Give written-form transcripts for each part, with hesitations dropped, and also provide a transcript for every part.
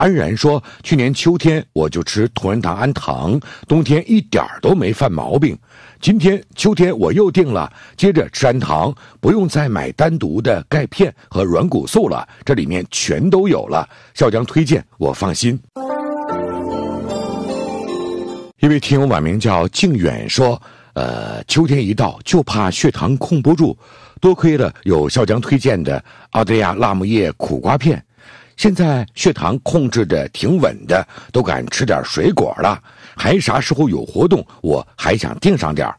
安然说，去年秋天我就吃同仁堂安糖，冬天一点都没犯毛病。今天秋天我又定了，接着吃安糖，不用再买单独的钙片和软骨素了，这里面全都有了。笑江推荐，我放心。一位听友网名叫靖远说，秋天一到就怕血糖控不住，多亏了有笑江推荐的澳大利亚辣木叶苦瓜片，现在血糖控制的挺稳的，都敢吃点水果了，还啥时候有活动我还想订上点。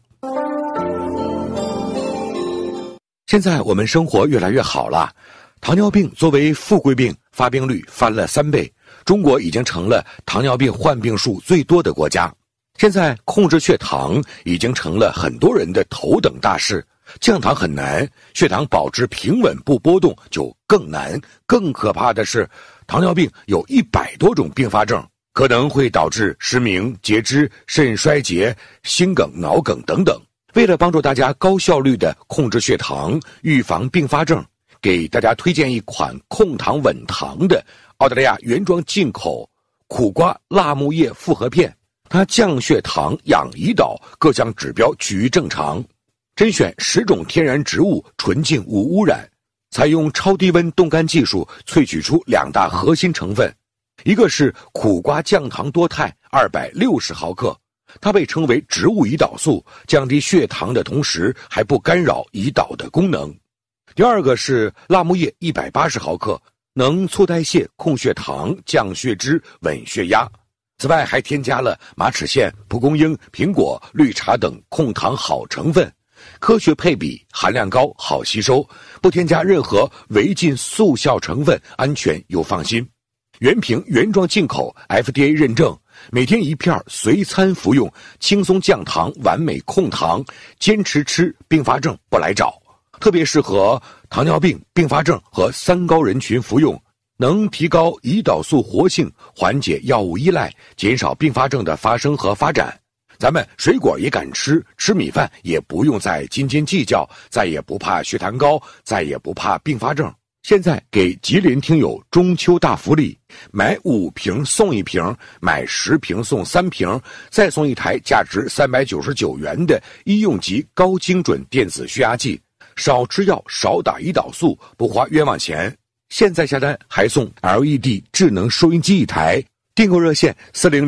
现在我们生活越来越好了，糖尿病作为富贵病，发病率翻了3倍，中国已经成了糖尿病患病数最多的国家。现在控制血糖已经成了很多人的头等大事，降糖很难，血糖保持平稳不波动就更难。更可怕的是，糖尿病有100多种并发症，可能会导致失明、截肢、肾衰竭、心梗、脑梗等等。为了帮助大家高效率地控制血糖，预防并发症，给大家推荐一款控糖稳糖的澳大利亚原装进口苦瓜辣木叶复合片，它降血糖、养胰岛，各项指标趋于正常。甄选10种天然植物，纯净无污染，采用超低温冻干技术萃取出2大核心成分，一个是苦瓜降糖多肽260毫克，它被称为植物胰岛素，降低血糖的同时还不干扰胰岛的功能。第二个是辣木叶180毫克，能促代谢、控血糖、降血脂、稳血压。此外还添加了马齿苋、蒲公英、苹果、绿茶等控糖好成分，科学配比，含量高，好吸收，不添加任何违禁速效成分，安全又放心。原瓶原装进口 FDA 认证，每天1片随餐服用，轻松降糖，完美控糖，坚持吃，并发症不来找。特别适合糖尿病、并发症和3高人群服用，能提高胰岛素活性，缓解药物依赖，减少并发症的发生和发展。咱们水果也敢吃，吃米饭也不用再斤斤计较，再也不怕血糖高，再也不怕并发症。现在给吉林听友中秋大福利，买5瓶送1瓶，买10瓶送3瓶，再送一台价值399元的医用级高精准电子血压计，少吃药，少打胰岛素，不花冤枉钱。现在下单还送 LED 智能收音机1台，订购热线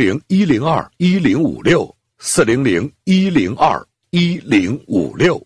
400-102-1056 400-102-1056。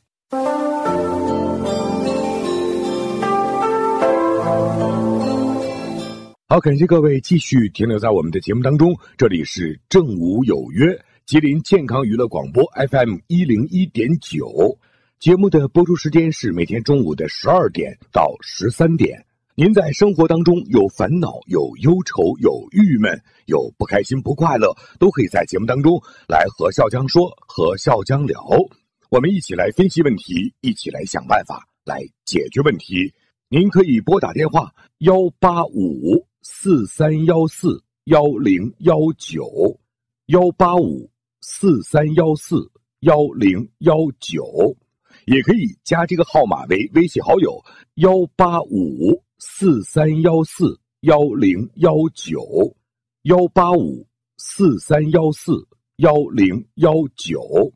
好，感谢各位继续停留在我们的节目当中，这里是正午有约，吉林健康娱乐广播 FM 101.9，节目的播出时间是每天中午的12点到13点。您在生活当中有烦恼、有忧愁、有郁闷、有不开心、不快乐，都可以在节目当中来和笑江说，和笑江聊，我们一起来分析问题，一起来想办法来解决问题。您可以拨打电话185-4314-1019 185-4314-1019，也可以加这个号码为微信好友185-4314-1019 185-4314-1019。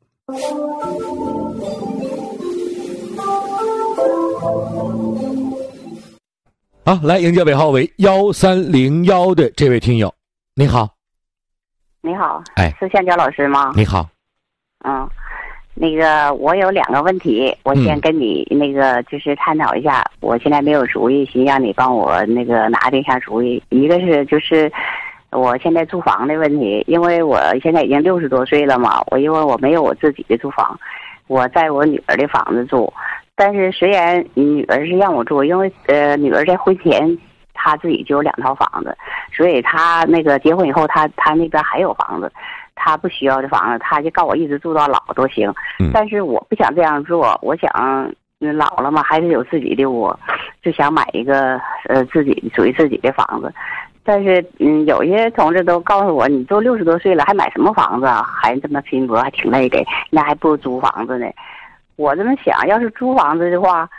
好，来迎接尾号为1301的这位听友。你好。 你好， 哎， 是香蕉老师吗？ 你好。 那个我有2个问题，我先跟你那个就是探讨一下。我现在没有主意，寻让你帮我那个拿这下主意。一个是就是我现在租房的问题，因为我现在已经60多岁了嘛，因为我没有我自己的住房，我在我女儿的房子住。但是虽然女儿是让我住，因为女儿在婚前她自己就有2套房子，所以她那个结婚以后她那边还有房子，她不需要这房子，她就告我一直住到老都行。但是我不想这样做，我想老了嘛还是有自己的窝，就想买一个自己属于自己的房子。但是有些同志都告诉我，你都60多岁了还买什么房子啊，还这么拼搏还挺累的，那还不如租房子呢。我这么想，要是租房子的话，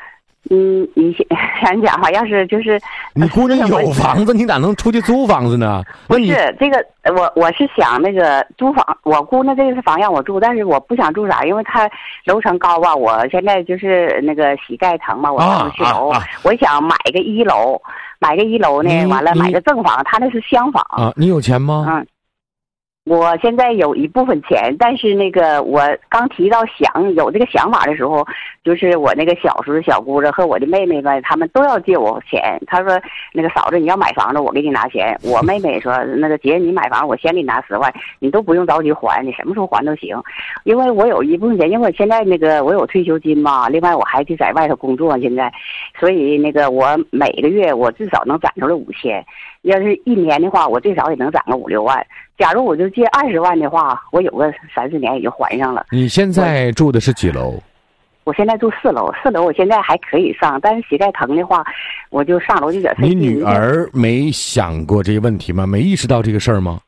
你想讲话，要是就是你姑娘有房子，你咋能出去租房子呢？ 不是这个，我是想那个租房，我姑娘这个是房让我住，但是我不想住啥，因为她楼层高吧，我现在就是那个膝盖疼嘛，我上不去楼，我想买个一楼，呢，完了买个正房，她那是厢房啊。你有钱吗？ 我现在有一部分钱，但是那个我刚提到有这个想法的时候，就是我那个小叔小姑子和我的妹妹们，他们都要借我钱。他说那个嫂子你要买房子，我给你拿钱。我妹妹说那个姐你买房我先给你拿10万，你都不用着急还，你什么时候还都行。因为我有一部分钱，因为我现在那个我有退休金嘛，另外我还得在外头工作现在，所以那个我每个月我至少能攒出来5000。要是1年的话，我最少也能攒个5、6万。假如我就借20万的话，我有个3、4年也就还上了。 你现在住的是几楼？ 我现在住4楼，4楼我现在还可以上，但是膝盖疼的话，我就上楼就有点费劲。 你女儿没想过这个问题吗？没意识到这个事儿吗？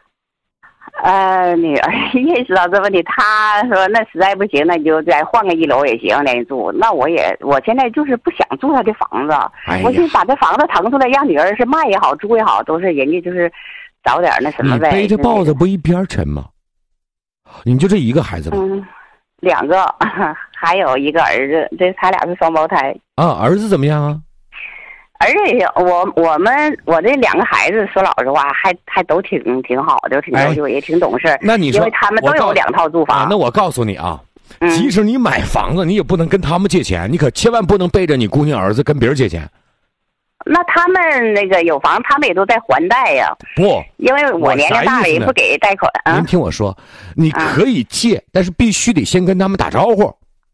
女儿意识到这问题，她说那实在不行，那你就再换个1楼也行，连住。那我现在就是不想住她的房子，我就把这房子腾出来，让女儿是卖也好，租也好，都是人家就是找点那什么呗。 你背着豹子不一边沉吗？你就这一个孩子吗 ？2个，还有一个儿子，这他俩是双胞胎。 啊，儿子怎么样啊？ 儿子也行，我这2个孩子说老实话，还都挺好的，挺优秀，也挺懂事。 那你说， 因为他们都有2套住房。 那我告诉你啊，即使你买房子，你也不能跟他们借钱，你可千万不能背着你姑娘儿子跟别人借钱。 那他们那个有房，他们也都在还贷呀。 不， 因为我年龄大了，也不给贷款。 您听我说，你可以借，但是必须得先跟他们打招呼。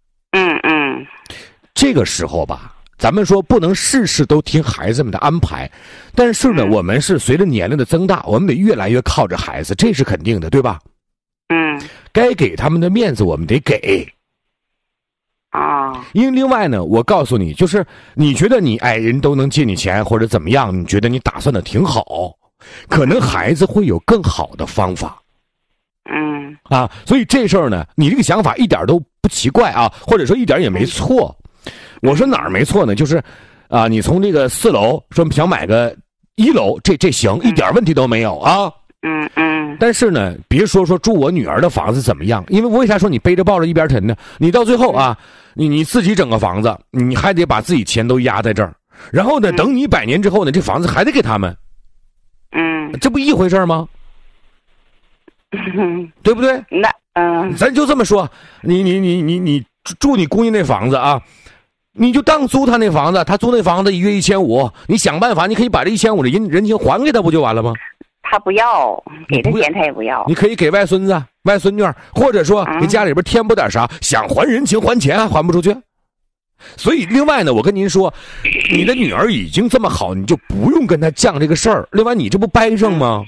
这个时候吧，咱们说不能事事都听孩子们的安排，但是呢，我们是随着年龄的增大，我们得越来越靠着孩子，这是肯定的，对吧？该给他们的面子我们得给。因为另外呢，我告诉你，就是你觉得你人都能借你钱或者怎么样，你觉得你打算的挺好，可能孩子会有更好的方法。所以这事儿呢，你这个想法一点都不奇怪啊，或者说一点也没错。我说哪儿没错呢？就是你从这个4楼说想买个1楼，这行，一点问题都没有啊。但是呢，别说住我女儿的房子怎么样，因为为啥说你背着抱着一边沉呢？你到最后你自己整个房子，你还得把自己钱都压在这儿，然后呢，等你100年之后呢，这房子还得给他们。这不一回事吗？对不对？咱就这么说，你住你姑娘那房子啊，你就当租他那房子，他租那房子1月1500，你想办法，你可以把这1500的人情还给他，不就完了吗？ 他不要，给他钱他也不要。 你可以给外孙子、外孙女，或者说给家里边添补点啥，想还人情还钱还不出去。所以另外呢，我跟您说，你的女儿已经这么好，你就不用跟她犟这个事儿。另外，你这不掰上吗？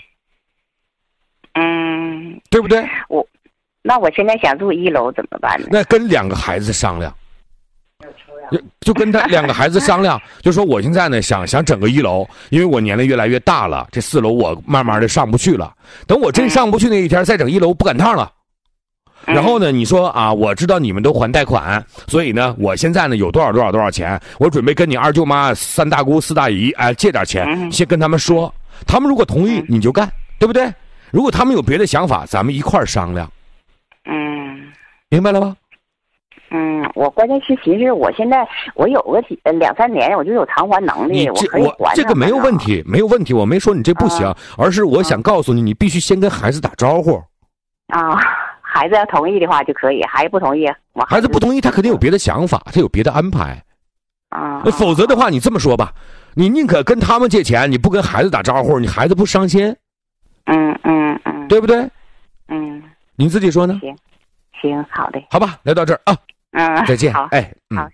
对不对？ 那我现在想住1楼怎么办呢？ 那跟2个孩子商量。就跟他2个孩子商量，就说我现在呢想整个1楼，因为我年龄越来越大了，这4楼我慢慢的上不去了。等我真上不去那一天，再整1楼不赶趟了。然后呢，你说我知道你们都还贷款，所以呢，我现在呢有多少钱，我准备跟你2舅妈、3大姑、4大姨借点钱，先跟他们说，他们如果同意你就干，对不对？如果他们有别的想法，咱们一块儿商量。明白了吧？ 我关键是寻思，我现在我有个2、3年，我就有偿还能力，我可以还。 这个没有问题，没有问题，我没说你这不行，而是我想告诉你，你必须先跟孩子打招呼。 孩子要同意的话就可以，孩子不同意， 孩子不同意，他肯定有别的想法，他有别的安排。否则的话，你这么说吧，你宁可跟他们借钱，你不跟孩子打招呼，你孩子不伤心。对不对？你自己说呢？ 行，好的。 好吧，聊到这儿再见。 好，好。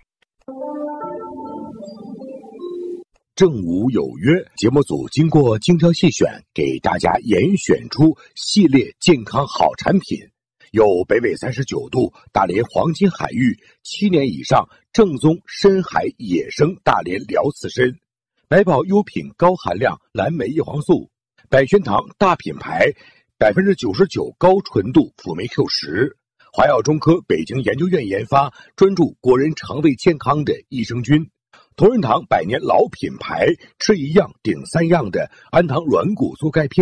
正午有约节目组经过精挑细选，给大家严选出系列健康好产品，有北纬39度大连黄金海域7年以上正宗深海野生大连辽刺参，百宝优品高含量蓝莓叶黄素，百宣堂大品牌99%高纯度辅酶 Q10， 华药中科北京研究院研发，专注国人肠胃健康的益生菌。同仁堂100年老品牌，吃一样顶3样的氨糖软骨素钙片。